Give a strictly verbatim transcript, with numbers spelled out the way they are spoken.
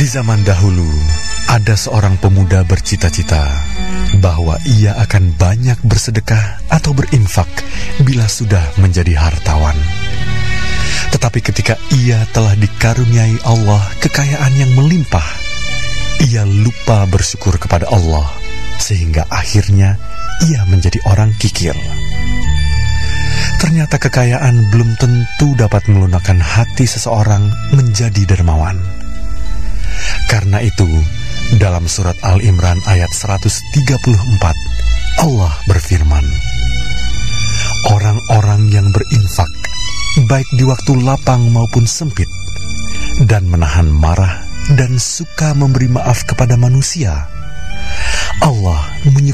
zaman dahulu, ada seorang pemuda bercita-cita bahwa ia akan banyak bersedekah atau berinfak bila sudah menjadi hartawan. Tetapi ketika ia telah dikaruniai Allah kekayaan yang melimpah, ia lupa bersyukur kepada Allah, sehingga akhirnya ia menjadi orang kikir. Ternyata kekayaan belum tentu dapat melunakkan hati seseorang menjadi dermawan. Karena itu, dalam surat Al-Imran ayat seratus tiga puluh empat, Allah berfirman, "Orang-orang yang berinfak, baik di waktu lapang maupun sempit, dan menahan marah dan suka memberi maaf kepada manusia, Allah menyukai